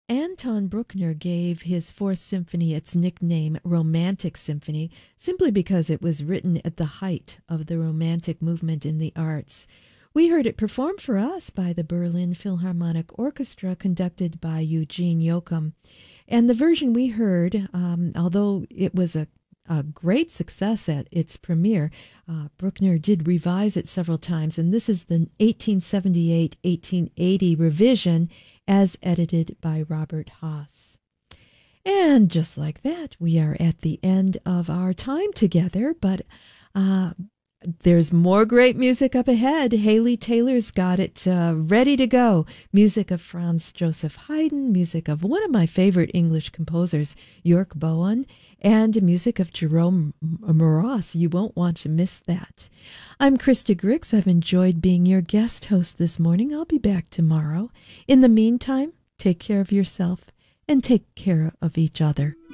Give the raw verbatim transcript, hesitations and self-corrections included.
Anton Bruckner gave his Fourth Symphony its nickname Romantic Symphony simply because it was written at the height of the Romantic movement in the arts. We heard it performed for us by the Berlin Philharmonic Orchestra, conducted by Eugene Joachim. And the version we heard, um, although it was a a great success at its premiere, Uh, Bruckner did revise it several times, and this is the eighteen seventy-eight eighteen eighty revision as edited by Robert Haas. And just like that, we are at the end of our time together, but uh, there's more great music up ahead. Haley Taylor's got it uh, ready to go. Music of Franz Joseph Haydn, music of one of my favorite English composers, York Bowen, and music of Jerome Moross. You won't want to miss that. I'm Krista Griggs. I've enjoyed being your guest host this morning. I'll be back tomorrow. In the meantime, take care of yourself and take care of each other.